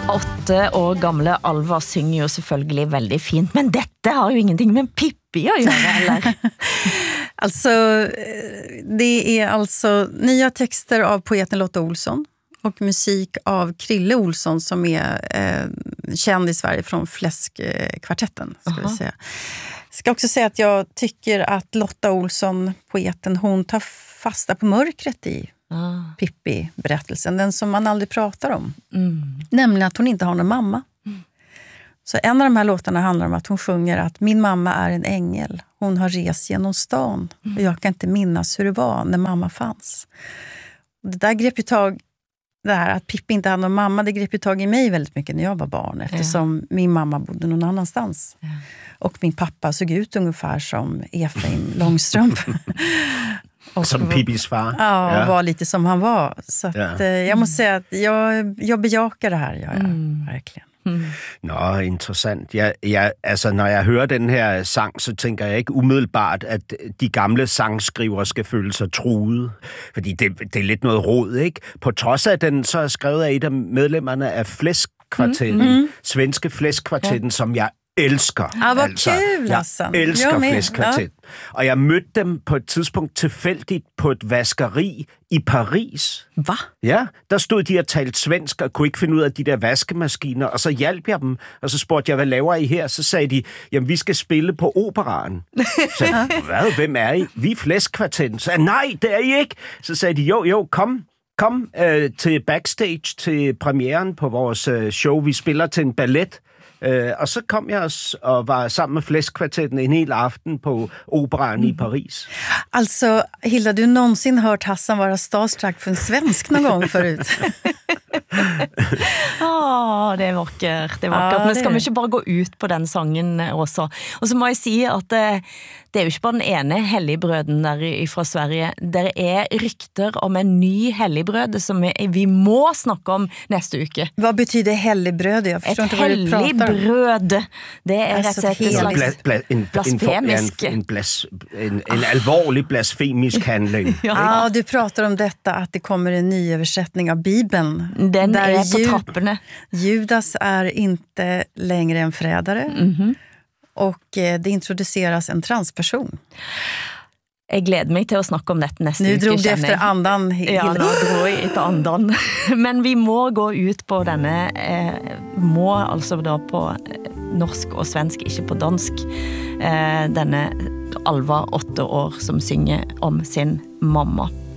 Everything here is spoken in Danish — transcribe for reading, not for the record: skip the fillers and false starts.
8 år gamle Alva synger jo selvfølgelig veldig fint, men dette har jo ingenting med Pippi att göra, eller? Alltså, det är alltså nya texter av poeten Lotta Olsson och musik av Krille Olsson som är känd i Sverige från Fläskkvartetten, ska vi säga. Ska också säga att jag tycker att Lotta Olsson, poeten, hon tar fasta på mörkret i Pippi-berättelsen, den som man aldrig pratar om. Nämligen att hon inte har någon mamma. Så en av de här låtarna handlar om att hon sjunger att min mamma är en ängel. Hon har rest genom stan och jag kan inte minnas hur det var när mamma fanns. Och det där grep ju tag, det här att Pippi inte hade någon mamma, det grep ju tag i mig väldigt mycket när jag var barn, eftersom min mamma bodde någon annanstans. Och min pappa såg ut ungefär som Efraim Långstrump. Och som Pippis far. Ja, var lite som han var. Så att, jag måste säga att jag bejakar det här, verkligen. Nå, interessant. Altså, når jeg hører den her sang, så tænker jeg ikke umiddelbart, at de gamle sangskrivere skal føle sig truede. Fordi det er lidt noget rod, ikke? På trods af den, så er skrevet af et af medlemmerne af Fläskkvartetten, svenske Fläskkvartetten, som jeg elsker. Vad kul, jeg elsker Fläskkvartetten. Og jeg mødte dem på et tidspunkt tilfældigt på et vaskeri i Paris. Hvad? Ja, der stod de og talte svensk og kunne ikke finde ud af de der vaskemaskiner, og så hjalp jeg dem, og så spurgte jeg, hvad laver I her? Så sagde de, jamen vi skal spille på operaen. Så hvad? Hvem er I? Vi er Fläskkvartetten. Så nej, det er I ikke. Så sagde de, jo, kom til backstage til premieren på vores show. Vi spiller til en ballet. Og så kom jeg og var sammen med Fläskkvartetten en hel aften på operaen i Paris. Alltså, Hilda, du någonsin hört Hassan vara starstruck för en svensk någon gång förut? Det er vakkert, men skal vi ikke bare gå ut på den sangen også? Og så må jeg si at det er jo ikke bare den ene helligbrøden der fra Sverige. Der er rykter om en ny helligbrød som vi må snakke om næste uke. Vad betyder helligbrød? Jeg forstår ikke hvad du prater om. Et helligbrød, det er rett og slett en slags blasfemisk. En alvorlig blasfemisk handling. Ja, du pratar om detta att det kommer en ny översättning av Bibeln. Den är på trapporna. Judas är inte längre en förrädare. Och det introduceras en transperson. Jeg gleder mig til at snakke om dette næste uke. Nu drog det efter andan. Ja, nu drog jeg etter andan. Men vi må gå ut på denne, må altså da på norsk og svensk, ikke på dansk, denne Alva 8 år som synger om sin mamma.